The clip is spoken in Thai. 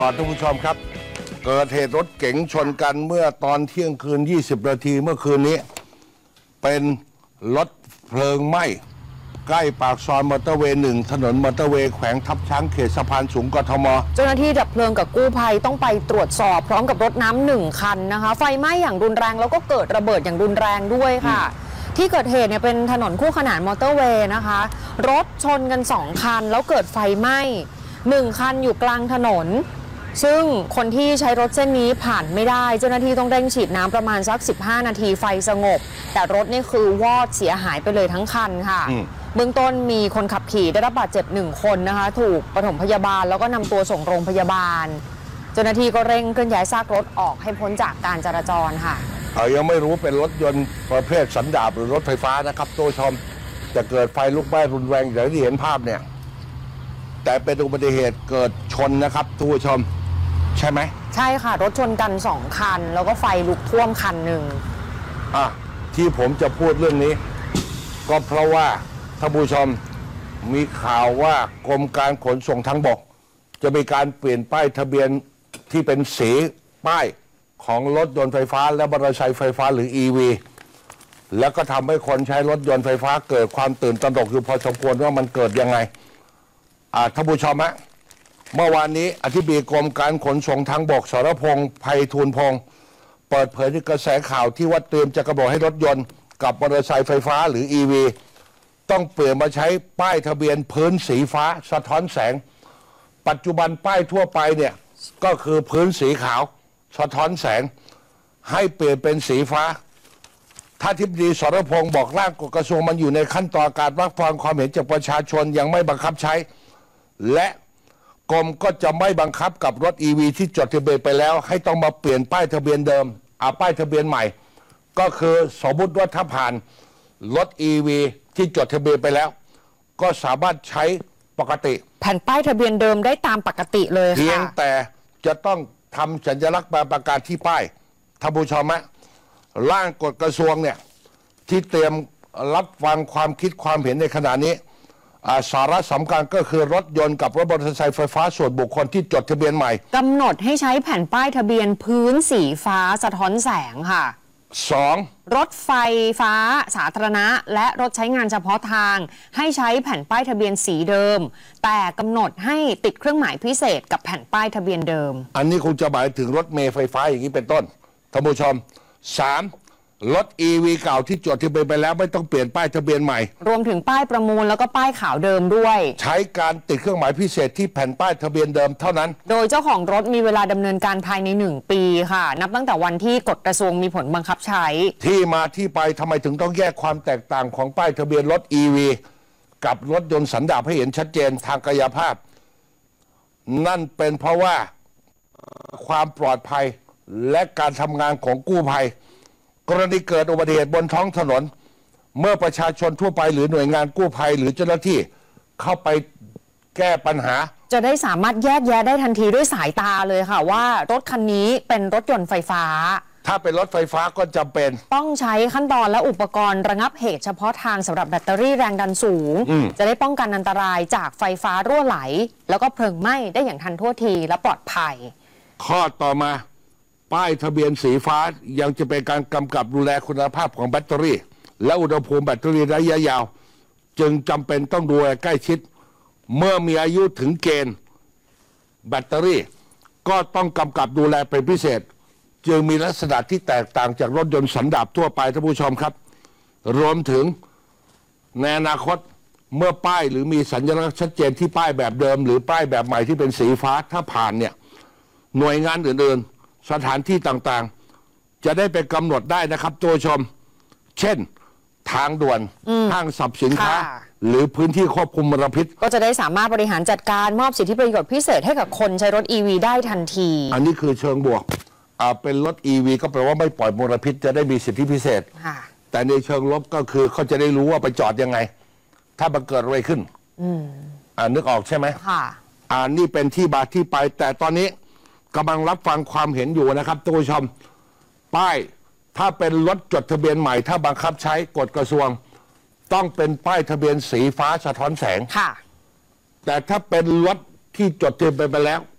ท่านผู้ชมครับเกิดเหตุรถเก๋งชนกันเมื่อตอนเที่ยงคืน20 นาทีเมื่อคืนนี้เป็นรถเพลิงไหม้ใกล้ปากซอยมอเตอร์เวย์1ถนนมอเตอร์เวย์แขวงทับช้างเขตสะพานสูงกทม. เจ้าหน้าที่ดับเพลิงกับกู้ภัยต้องไปตรวจสอบพร้อมกับรถน้ำ1 คันนะคะไฟไหม้อย่างรุนแรงแล้วก็เกิดระเบิดอย่างรุนแรงด้วยค่ะที่เกิดเหตุเนี่ยเป็นถนนคู่ขนานมอเตอร์เวย์นะคะรถชนกัน2 คันแล้วเกิดไฟไหม้1 คันอยู่กลางถนนซึ่งคนที่ใช้รถเส้นนี้ผ่านไม่ได้เจ้าหน้าที่ต้องเร่งฉีดน้ำประมาณสัก15 นาทีไฟสงบแต่รถนี่คือวอดเสียหายไปเลยทั้งคันค่ะเบื้องต้นมีคนขับขี่ได้รับบาดเจ็บ1 คนนะคะถูกปฐมพยาบาลแล้วก็นำตัวส่งโรงพยาบาลเจ้าหน้าที่ก็เร่งเคลื่อนย้ายซากรถออกให้พ้นจากการจราจรค่ะยังไม่รู้เป็นรถยนต์ประเภทสันดาปหรือรถไฟฟ้านะครับตัวชมจะเกิดไฟลุกไหม้รุนแรงอย่างที่เห็นภาพเนี่ยแต่เป็นอุบัติเหตุเกิดชนนะครับตัวชมใช่ไหมใช่ค่ะรถชนกัน2 คันแล้วก็ไฟลุกท่วมคันหนึ่งที่ผมจะพูดเรื่องนี้ก็เพราะว่าท่านผู้ชมมีข่าวว่ากรมการขนส่งทางบกจะมีการเปลี่ยนป้ายทะเบียนที่เป็นสีป้ายของรถยนต์ไฟฟ้าและมอเตอร์ไซค์ไฟฟ้าหรือ EV แล้วก็ทำให้คนใช้รถยนต์ไฟฟ้าเกิดความตื่นตระหนกอยู่พอสมควรว่ามันเกิดยังไงท่านผู้ชมฮะเมื่อวานนี้อธิบดีกรมการขนส่งทางบกสรพงษ์ไพฑูรย์พงษ์เปิดเผยที่กระแสข่าวที่ว่าเตรียมจะกำหนดให้รถยนต์กับมอเตอร์ไซค์ไฟฟ้าหรือ EV ต้องเปลี่ยนมาใช้ป้ายทะเบียนพื้นสีฟ้าสะท้อนแสงปัจจุบันป้ายทั่วไปเนี่ยก็คือพื้นสีขาวสะท้อนแสงให้เปลี่ยนเป็นสีฟ้าท่านอธิบดีสรพงษ์บอกร่างกฎกระทรวงมันอยู่ในขั้นตอนการรับฟังความเห็นจากประชาชนยังไม่บังคับใช้และกรมก็จะไม่บังคับกับรถ EV ที่จดทะเบียนไปแล้วให้ต้องมาเปลี่ยนป้ายทะเบียนเดิมป้ายทะเบียนใหม่ก็คือสมมติว่าถ้าผ่านรถ EV ที่จดทะเบียนไปแล้วก็สามารถใช้ปกติแผ่นป้ายทะเบียนเดิมได้ตามปกติเลยค่ะเพียงแต่จะต้องทำสัญลักษณ์ประกาศที่ป้ายท่านผู้ชมฮะร่างกฎกระทรวงเนี่ยที่เตรียมรับฟังความคิดความเห็นในขณะนี้สาระสำคัญก็คือรถยนต์กับรถมอเตอร์ไซค์ไฟฟ้าส่วนบุคคลที่จดทะเบียนใหม่กำหนดให้ใช้แผ่นป้ายทะเบียนพื้นสีฟ้าสะท้อนแสงค่ะ 2 รถไฟฟ้าสาธารณะและรถใช้งานเฉพาะทางให้ใช้แผ่นป้ายทะเบียนสีเดิมแต่กำหนดให้ติดเครื่องหมายพิเศษกับแผ่นป้ายทะเบียนเดิมอันนี้คงจะหมายถึงรถเมล์ไฟฟ้าอย่างนี้เป็นต้นท่านผู้ชม3รถ EV เก่าที่จดทะเบียนไปแล้วไม่ต้องเปลี่ยนป้ายทะเบียนใหม่รวมถึงป้ายประมูลแล้วก็ป้ายขาวเดิมด้วยใช้การติดเครื่องหมายพิเศษที่แผ่นป้ายทะเบียนเดิมเท่านั้นโดยเจ้าของรถมีเวลาดำเนินการภายใน1 ปีค่ะนับตั้งแต่วันที่กฎกระทรวงมีผลบังคับใช้ที่มาที่ไปทำไมถึงต้องแยกความแตกต่างของป้ายทะเบียนรถ EV กับรถยนต์สันดาปให้เห็นชัดเจนทางกายภาพนั่นเป็นเพราะว่าความปลอดภัยและการทำงานของกู้ภัยกรณีเกิดอุบัติเหตุบนท้องถนนเมื่อประชาชนทั่วไปหรือหน่วยงานกู้ภัยหรือเจ้าหน้าที่เข้าไปแก้ปัญหาจะได้สามารถแยกแยะได้ทันทีด้วยสายตาเลยค่ะว่ารถคันนี้เป็นรถยนต์ไฟฟ้าถ้าเป็นรถไฟฟ้าก็จำเป็นต้องใช้ขั้นตอนและอุปกรณ์ระงับเหตุเฉพาะทางสำหรับแบตเตอรี่แรงดันสูงจะได้ป้องกันอันตรายจากไฟฟ้ารั่วไหลแล้วก็เพลิงไหม้ได้อย่างทันท่วทีและปลอดภัยข้อต่อมาป้ายทะเบียนสีฟ้ายังจะเป็นการกำกับดูแลคุณภาพของแบตเตอรี่และอุณหภูมิแบตเตอรี่ระยะยาวจึงจำเป็นต้องดูแลใกล้ชิดเมื่อมีอายุถึงเกณฑ์แบตเตอรี่ก็ต้องกำกับดูแลเป็นพิเศษจึงมีลักษณะที่แตกต่างจากรถยนต์สันดาปทั่วไปท่านผู้ชมครับรวมถึงในอนาคตเมื่อป้ายหรือมีสัญลักษณ์ชัดเจนที่ป้ายแบบเดิมหรือป้ายแบบใหม่ที่เป็นสีฟ้าถ้าผ่านเนี่ยหน่วยงานอื่นๆสถานที่ต่างๆจะได้ไปกำหนดได้นะครับตัวชมเช่นทางด่วนห้างสรรพสินค้าหรือพื้นที่ควบคุมมลพิษก็จะได้สามารถบริหารจัดการมอบสิทธิประโยชน์พิเศษให้กับคนใช้รถ EV ได้ทันทีอันนี้คือเชิงบวกเป็นรถ EV ก็แปลว่าไม่ปล่อยมลพิษจะได้มีสิทธิพิเศษแต่ในเชิงลบก็คือเขาจะได้รู้ว่าไปจอดยังไงถ้ามันเกิดอะไรขึ้นนึกออกใช่ไหมนี่เป็นที่มาที่ไปแต่ตอนนี้กำลังรับฟังความเห็นอยู่นะครับท่านผู้ชมป้ายถ้าเป็นรถจดทะเบียนใหม่ถ้าบังคับใช้กฎกระทรวงต้องเป็นป้ายทะเบียนสีฟ้าสะท้อนแสงแต่ถ้าเป็นรถที่จดทะเบียนไปแล้ว